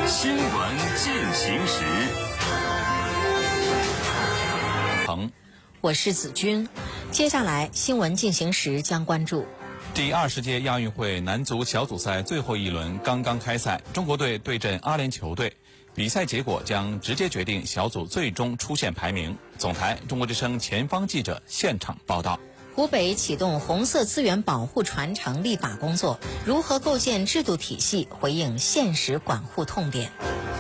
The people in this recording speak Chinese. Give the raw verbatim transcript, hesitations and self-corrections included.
新闻进行时。 我是子君，接下来新闻进行时将关注。 第二十届亚运会男足小组赛最后一轮刚刚开赛，中国队对阵阿联酋队，比赛结果将直接决定小组最终出线排名。总台中国之声前方记者现场报道。 湖北启动红色资源保护传承立法工作，如何构建制度体系，回应现实管护痛点。